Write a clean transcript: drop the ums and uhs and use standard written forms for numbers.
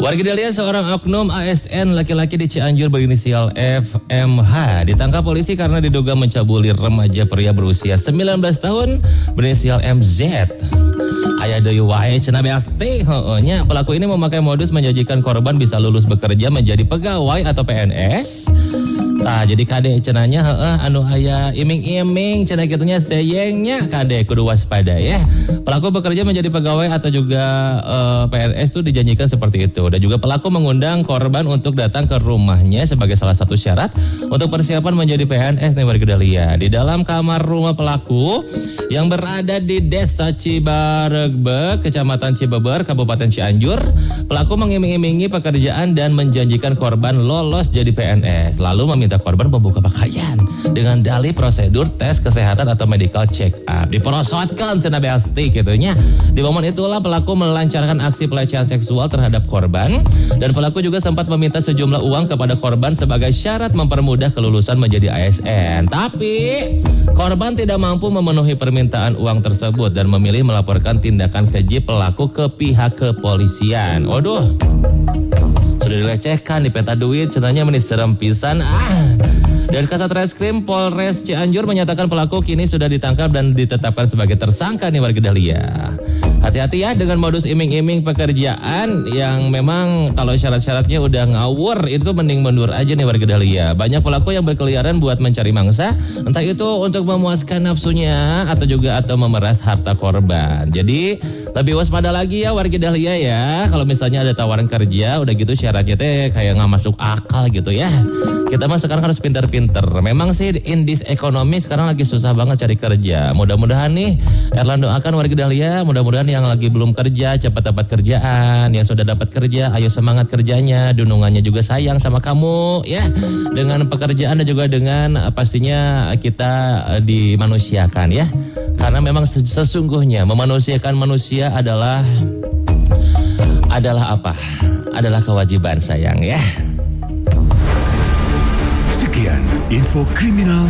Warga Dahlia, seorang oknum ASN laki-laki di Cianjur berinisial FMH ditangkap polisi karena diduga mencabuli remaja pria berusia 19 tahun berinisial MZ. Aya deui wae cenah BST. Nya pelaku ini memakai modus menjanjikan korban bisa lulus bekerja menjadi pegawai atau PNS. Tah jadi kade cenanya anu aya iming-iming cenah kitunya seyengnya kade kudu waspada ya. Pelaku bekerja menjadi pegawai atau juga PNS itu dijanjikan seperti itu. Dan juga pelaku mengundang korban untuk datang ke rumahnya sebagai salah satu syarat untuk persiapan menjadi PNS nih warga Dahlia. Di dalam kamar rumah pelaku yang berada di Desa Cibaregbek, Kecamatan Cibeber, Kabupaten Cianjur, pelaku mengiming-imingi pekerjaan dan menjanjikan korban lolos jadi PNS. Lalu meminta korban membuka pakaian dengan dalih prosedur tes kesehatan atau medical check up. Diperosotkan cenah beastik gitunya. Di momen itulah pelaku melancarkan aksi pelecehan seksual terhadap korban dan pelaku juga sempat meminta sejumlah uang kepada korban sebagai syarat mempermudah kelulusan menjadi ASN. Tapi korban tidak mampu memenuhi permintaan uang tersebut dan memilih melaporkan tindakan keji pelaku ke pihak kepolisian. Waduh, sudah dilecehkan, dipenta duit, cenanya menis serem pisan. Dan Kasat Reskrim Polres Cianjur menyatakan pelaku kini sudah ditangkap dan ditetapkan sebagai tersangka nih warga Dahlia. Hati-hati ya dengan modus iming-iming pekerjaan yang memang kalau syarat-syaratnya udah ngawur, itu mending mundur aja nih warga Dahlia. Banyak pelaku yang berkeliaran buat mencari mangsa, entah itu untuk memuaskan nafsunya atau memeras harta korban. Jadi lebih waspada lagi ya warga Dahlia ya. Kalau misalnya ada tawaran kerja, udah gitu syaratnya teh kayak nggak masuk akal gitu ya. Kita mah sekarang harus pintar-pintar. Memang sih in this economy sekarang lagi susah banget cari kerja. Mudah-mudahan nih Erlan doakan warga Dahlia, mudah-mudahan yang lagi belum kerja cepat dapat kerjaan, yang sudah dapat kerja ayo semangat kerjanya, dunungannya juga sayang sama kamu ya. Dengan pekerjaan dan juga dengan pastinya kita dimanusiakan ya. Karena memang sesungguhnya memanusiakan manusia adalah apa? Adalah kewajiban sayang ya. Sekian info kriminal